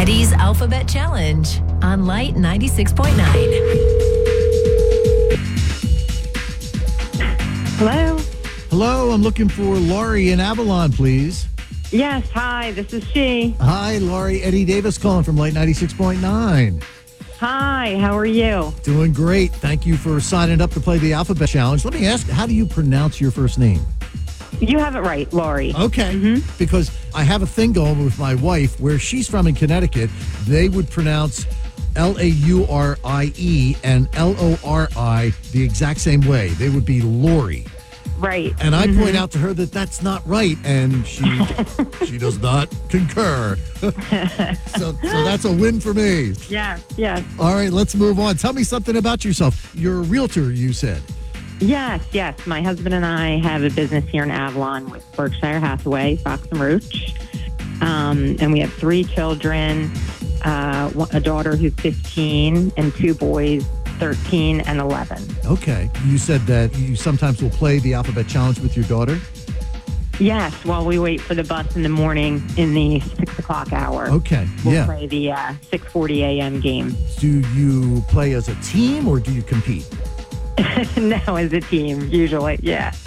Eddie's Alphabet Challenge on Light 96.9. Hello? Hello, I'm looking for Laurie in Avalon, please. Yes, hi, this is she. Hi, Laurie. Eddie Davis calling from Light 96.9. Hi, how are you? Doing great. Thank you for signing up to play the Alphabet Challenge. Let me ask, how do you pronounce your first name? You have it right, Laurie. Okay, because I have a thing going with my wife where she's from in Connecticut. They would pronounce Laurie and Lori the exact same way. They would be Lori. Right. And I point out to her that that's not right, and she does not concur. so that's a win for me. Yes, yes. All right, let's move on. Tell me something about yourself. You're a realtor, you said. Yes. My husband and I have a business here in Avalon with Berkshire Hathaway, Fox and Roach. And we have 3 children, a daughter who's 15 and 2 boys, 13 and 11. Okay. You said that you sometimes will play the Alphabet Challenge with your daughter? Yes, while we wait for the bus in the morning in the 6 o'clock hour. Okay, We'll play the 6:40 a.m. game. Do you play as a team or do you compete? No, as a team, usually, yeah.